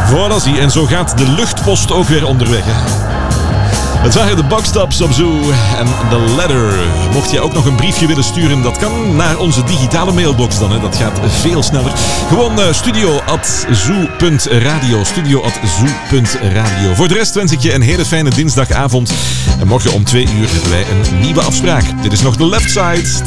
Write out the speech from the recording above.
Voilà, zie. En zo gaat de luchtpost ook weer onderweg. Hè. Het waren de Boxtops op Zoo en The Letter. Mocht jij ook nog een briefje willen sturen, dat kan naar onze digitale mailbox dan. Hè. Dat gaat veel sneller. Gewoon studio@zoo.radio. Studio@zoo.radio. Voor de rest wens ik je een hele fijne dinsdagavond. En morgen om 2 uur hebben wij een nieuwe afspraak. Dit is nog The Left Side. Tot